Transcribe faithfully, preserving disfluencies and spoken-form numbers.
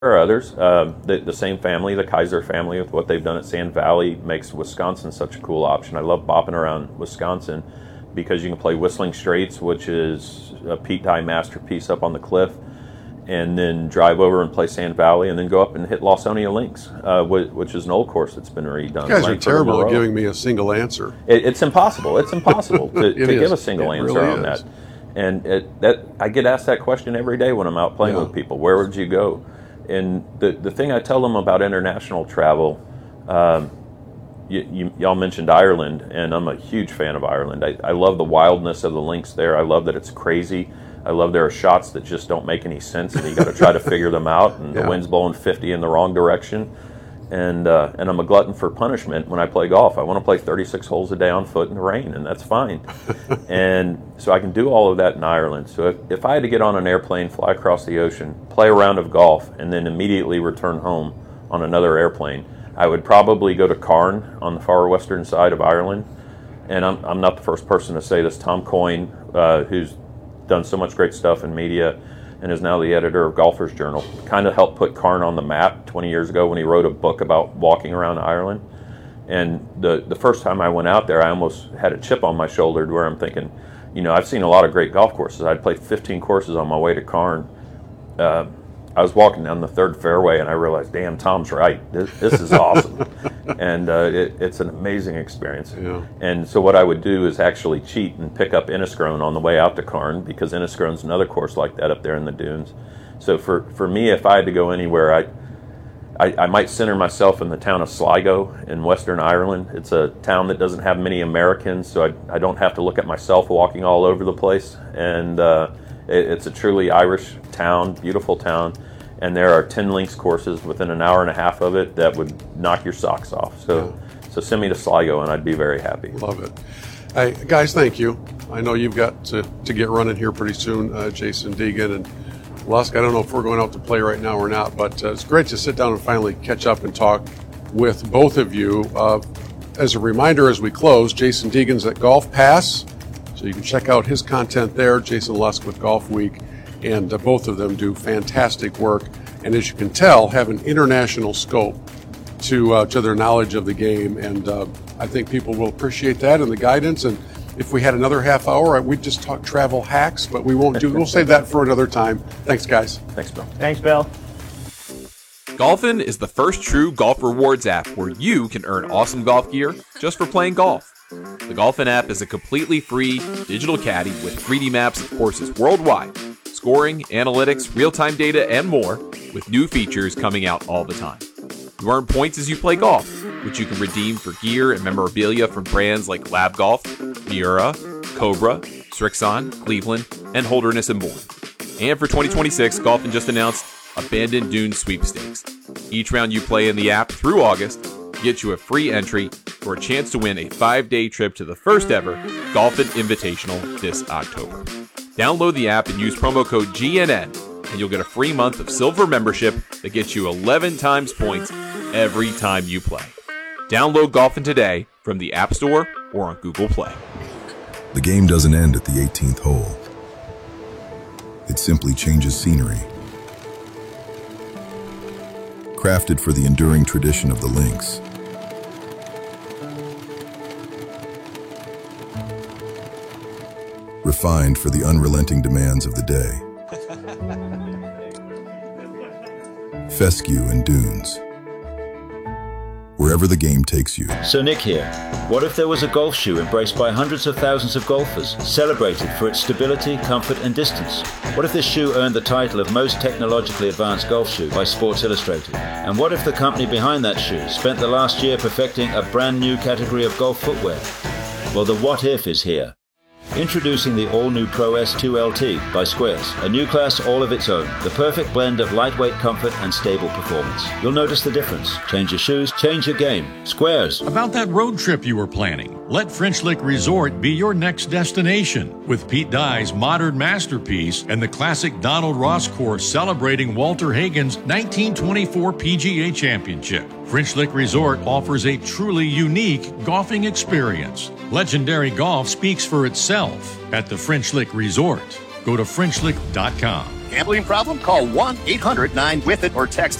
There are others. Uh, the, the same family, the Kaiser family, with what they've done at Sand Valley, makes Wisconsin such a cool option. I love bopping around Wisconsin because you can play Whistling Straits, which is a Pete Dye masterpiece up on the cliff, and then drive over and play Sand Valley, and then go up and hit Lawsonia Links, uh, which is an old course that's been redone. You guys are terrible at giving me a single answer. It, it's impossible. It's impossible to, it to give a single it answer really on is. that. And it, that I get asked that question every day when I'm out playing Yeah. with people. Where would you go? And the the thing I tell them about international travel, um, you, you, y'all mentioned Ireland, and I'm a huge fan of Ireland. I, I love the wildness of the links there. I love that it's crazy. I love there are shots that just don't make any sense, and you got to try to figure them out. And Yeah. the wind's blowing fifty in the wrong direction. And uh, and I'm a glutton for punishment when I play golf. I want to play thirty-six holes a day on foot in the rain, and that's fine. And so I can do all of that in Ireland. So if, if I had to get on an airplane, fly across the ocean, play a round of golf, and then immediately return home on another airplane, I would probably go to Cairn on the far western side of Ireland. And I'm, I'm not the first person to say this. Tom Coyne, uh, who's done so much great stuff in media and is now the editor of Golfer's Journal, kind of helped put Cairn on the map twenty years ago when he wrote a book about walking around Ireland. And the, the first time I went out there, I almost had a chip on my shoulder where I'm thinking, you know, I've seen a lot of great golf courses. I'd played fifteen courses on my way to Cairn. Uh, I was walking down the third fairway and I realized, damn, Tom's right. This, this is awesome. And uh, it, it's an amazing experience. Yeah. And so what I would do is actually cheat and pick up Enniscrone on the way out to Cairn, because Enniscrone's another course like that up there in the dunes. So for, for me, if I had to go anywhere, I, I I might center myself in the town of Sligo in Western Ireland. It's a town that doesn't have many Americans, so I, I don't have to look at myself walking all over the place. And uh, it, it's a truly Irish town, beautiful town. And there are ten links courses within an hour and a half of it that would knock your socks off. So, yeah. so send me to Sligo, and I'd be very happy. Love it. Hey, guys, thank you. I know you've got to, to get running here pretty soon, uh, Jason Deegan and Lusk. I don't know if we're going out to play right now or not, but uh, it's great to sit down and finally catch up and talk with both of you. Uh, as a reminder, as we close, Jason Deegan's at Golf Pass, so you can check out his content there. Jason Lusk with Golf Week. And uh, both of them do fantastic work, and as you can tell, have an international scope to uh, to their knowledge of the game. And uh, I think people will appreciate that and the guidance. And if we had another half hour, we'd just talk travel hacks, but we won't do. We'll save that for another time. Thanks, guys. Thanks, Bill. Thanks, Bill. Golfin is the first true golf rewards app where you can earn awesome golf gear just for playing golf. The Golfin app is a completely free digital caddy with three D maps of courses worldwide, scoring, analytics, real-time data, and more, with new features coming out all the time. You earn points as you play golf, which you can redeem for gear and memorabilia from brands like Lab Golf, Miura, Cobra, Strixon, Cleveland, and Holderness and Bourne. And for twenty twenty-six, Golfin just announced Abandoned Dunes Sweepstakes. Each round you play in the app through August gets you a free entry for a chance to win a five-day trip to the first ever Golfin Invitational this October. Download the app and use promo code G N N, and you'll get a free month of silver membership that gets you eleven times points every time you play. Download Golfin today from the App Store or on Google Play. The game doesn't end at the eighteenth hole. It simply changes scenery. Crafted for the enduring tradition of the links. Refined for the unrelenting demands of the day. Fescue and dunes. Wherever the game takes you. So Nick here. What if there was a golf shoe embraced by hundreds of thousands of golfers, celebrated for its stability, comfort and distance? What if this shoe earned the title of most technologically advanced golf shoe by Sports Illustrated? And what if the company behind that shoe spent the last year perfecting a brand new category of golf footwear? Well, the what if is here. Introducing the all-new Pro S two L T by Squares, a new class all of its own, the perfect blend of lightweight comfort and stable performance. You'll notice the difference. Change your shoes, change your game. Squares. About that road trip you were planning, let French Lick Resort be your next destination. With Pete Dye's modern masterpiece and the classic Donald Ross course celebrating Walter Hagen's nineteen twenty-four P G A Championship. French Lick Resort offers a truly unique golfing experience. Legendary golf speaks for itself at the French Lick Resort. Go to French Lick dot com. Gambling problem? Call one eight hundred nine with it or text